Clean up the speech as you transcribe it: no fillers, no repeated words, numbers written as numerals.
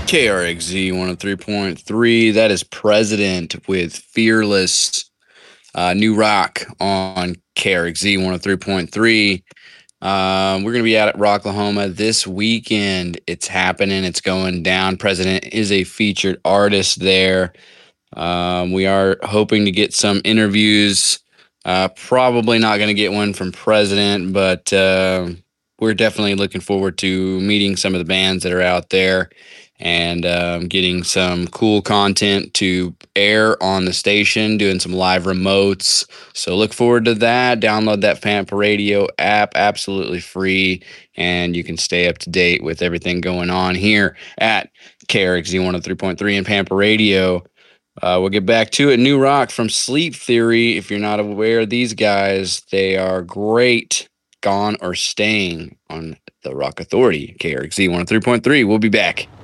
KRXZ 103.3. That is President with Fearless. New rock on KRXZ 103.3. We're going to be out at Rocklahoma this weekend. It's happening. It's going down. President is a featured artist there. We are hoping to get some interviews. Probably not going to get one from President, but we're definitely looking forward to meeting some of the bands that are out there and getting some cool content to air on the station, doing some live remotes. So look forward to that. Download that Pampa Radio app, absolutely free, and you can stay up to date with everything going on here at KRXZ 103.3 and Pampa Radio. We'll get back to it. New rock from Sleep Theory. If you're not aware of these guys, they are great. Gone or Staying on the Rock Authority, KRXZ 103.3. We'll be back.